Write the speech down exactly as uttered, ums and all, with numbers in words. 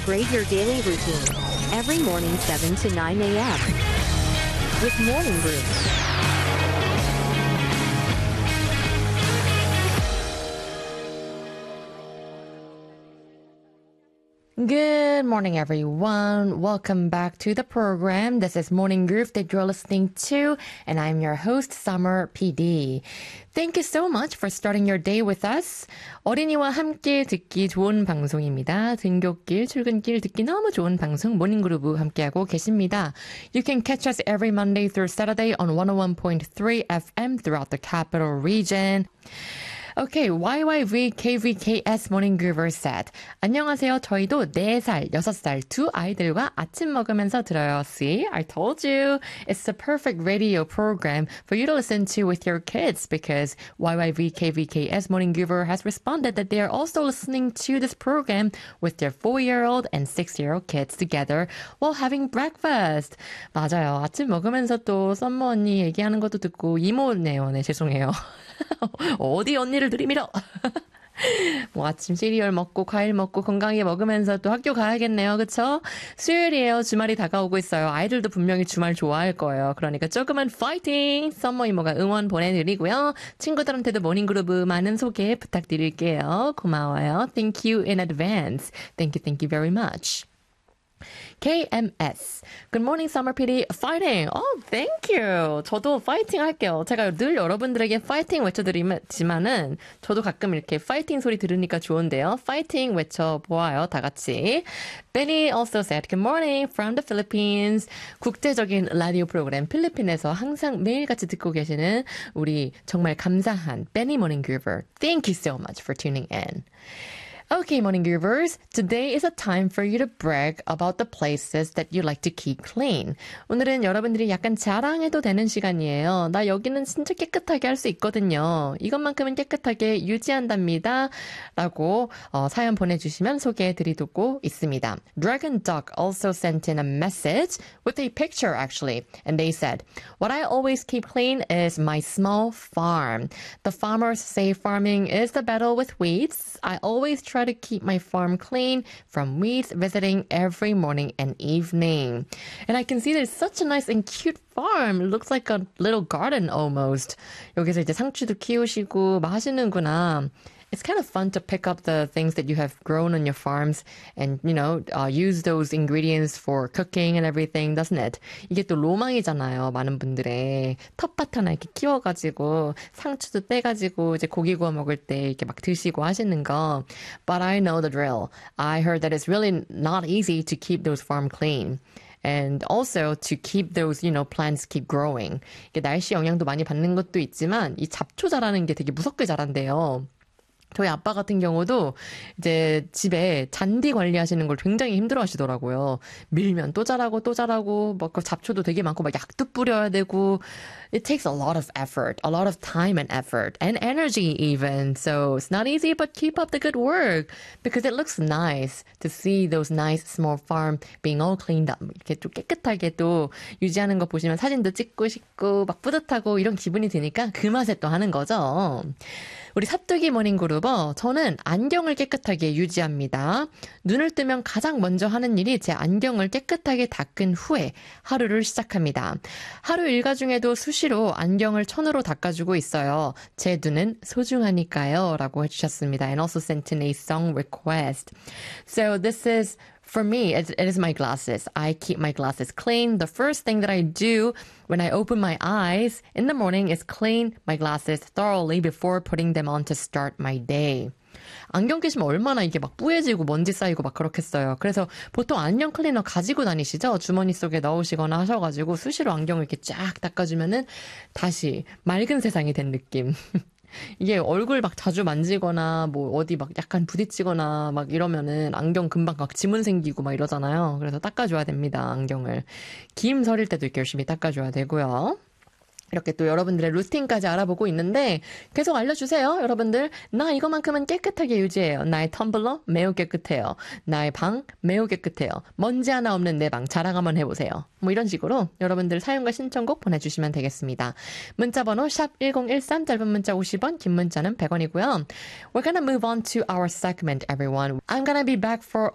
upgrade your daily routine. Every morning seven to nine a.m. with Morning Groove. Good morning, everyone. Welcome back to the program. This is Morning Groove that you're listening to, and I'm your host, Summer 피디. Thank you so much for starting your day with us. 어린이와 함께 듣기 좋은 방송입니다. 등굣길, 출근길 듣기 너무 좋은 방송 모닝 그루브 함께하고 계십니다. You can catch us every Monday through Saturday on one oh one point three F M throughout the capital region. Okay, 와이와이브이 케이브이케이에스 Morning Groover said, 안녕하세요. 저희도 네 살, 여섯 살 두 아이들과 아침 먹으면서 들어요. See, I told you. It's the perfect radio program for you to listen to with your kids because 와이와이브이 케이브이케이에스 Morning Groover has responded that they are also listening to this program with their four-year-old and six-year-old kids together while having breakfast. 맞아요. 아침 먹으면서 또 썸머 언니 얘기하는 것도 듣고 이모네요. 네, 죄송해요. 어디 언니를 들이밀어. 뭐 아침 시리얼 먹고 과일 먹고 건강하게 먹으면서 또 학교 가야겠네요. 그쵸? 수요일이에요. 주말이 다가오고 있어요. 아이들도 분명히 주말 좋아할 거예요. 그러니까 조금은 파이팅! 썸머 이모가 응원 보내드리고요. 친구들한테도 모닝그루브 많은 소개 부탁드릴게요. 고마워요. Thank you in advance. Thank you, thank you very much. 케이엠에스. Good morning, Summer 피디. Fighting. Oh, thank you. 저도 파이팅 할게요. 제가 늘 여러분들에게 파이팅 외쳐드리지만은 저도 가끔 이렇게 파이팅 소리 들으니까 좋은데요. 파이팅 외쳐보아요. 다 같이. Benny also said, Good morning from the Philippines. 국제적인 라디오 프로그램 필리핀에서 항상 매일같이 듣고 계시는 우리 정말 감사한 Benny Morning Groover. Thank you so much for tuning in. Okay, Morning Groovers, today is a time for you to brag about the places that you like to keep clean. 오늘은 여러분들이 약간 자랑해도 되는 시간이에요. 나 여기는 진짜 깨끗하게 할 수 있거든요. 이것만큼은 깨끗하게 유지한답니다. 라고 어, 사연 보내주시면 소개해드리고 있습니다. Dragon Duck also sent in a message with a picture actually. And they said, What I always keep clean is my small farm. The farmers say farming is the battle with weeds. I always try to keep my farm clean from weeds visiting every morning and evening. And I can see there's such a nice and cute farm. It looks like a little garden almost. 여기서 이제 상추도 키우시고 뭐 하시는구나. It's kind of fun to pick up the things that you have grown on your farms and, you know, uh, use those ingredients for cooking and everything, doesn't it? 이게 또 로망이잖아요. 많은 분들의 텃밭 하나 이렇게 키워가지고 상추도 떼가지고 이제 고기 구워 먹을 때 이렇게 막 드시고 하시는 거. But I know the drill. I heard that it's really not easy to keep those farm clean. And also to keep those, you know, plants keep growing. 이게 날씨 영향도 많이 받는 것도 있지만 이 잡초 자라는 게 되게 무섭게 자란대요. 저희 아빠 같은 경우도 이제 집에 잔디 관리하시는 걸 굉장히 힘들어 하시더라고요. 밀면 또 자라고 또 자라고 막 잡초도 되게 많고 막 약도 뿌려야 되고 It takes a lot of effort, a lot of time and effort and energy even. So it's not easy, but keep up the good work because it looks nice to see those nice small farm being all cleaned up. 이렇게 좀 깨끗하게 또 유지하는 거 보시면 사진도 찍고 싶고 막 뿌듯하고 이런 기분이 드니까 그 맛에 또 하는 거죠. 우리 사뚜기 모닝그루버, 저는 안경을 깨끗하게 유지합니다. 눈을 뜨면 가장 먼저 하는 일이 제 안경을 깨끗하게 닦은 후에 하루를 시작합니다. 하루 일과 중에도 수시로 안경을 천으로 닦아주고 있어요. 제 눈은 소중하니까요. 라고 해주셨습니다. And also sent in a song request. So this is... For me, it, it is my glasses. I keep my glasses clean. The first thing that I do when I open my eyes in the morning is clean my glasses thoroughly before putting them on to start my day. 안경 끼시면 얼마나 이게 막 뿌얘지고 먼지 쌓이고 막 그렇겠어요. 그래서 보통 안경 클리너 가지고 다니시죠? 주머니 속에 넣으시거나 하셔가지고 수시로 안경을 이렇게 쫙 닦아주면은 다시 맑은 세상이 된 느낌. 이게 얼굴 막 자주 만지거나 뭐 어디 막 약간 부딪히거나 막 이러면은 안경 금방 막 지문 생기고 막 이러잖아요. 그래서 닦아줘야 됩니다, 안경을. 김 서릴 때도 이렇게 열심히 닦아줘야 되고요. 이렇게 또 여러분들의 루틴까지 알아보고 있는데 계속 알려주세요. 여러분들 나 이거만큼은 깨끗하게 유지해요. 나의 텀블러 매우 깨끗해요. 나의 방 매우 깨끗해요. 먼지 하나 없는 내 방 자랑 한번 해보세요. 뭐 이런 식으로 여러분들 사연과 신청곡 보내주시면 되겠습니다. 문자번호 샵 일공일삼 짧은 문자 오십 원 긴 문자는 백 원이고요. We're gonna move on to our segment everyone. I'm gonna be back for